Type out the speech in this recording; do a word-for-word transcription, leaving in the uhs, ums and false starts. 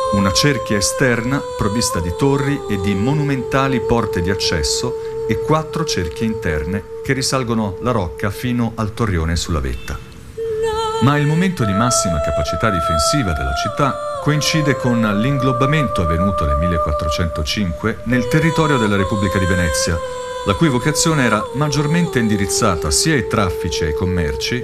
Una cerchia esterna provvista di torri e di monumentali porte di accesso e quattro cerchie interne che risalgono la rocca fino al torrione sulla vetta. Ma il momento di massima capacità difensiva della città coincide con l'inglobamento avvenuto nel millequattrocentocinque nel territorio della Repubblica di Venezia, la cui vocazione era maggiormente indirizzata sia ai traffici e ai commerci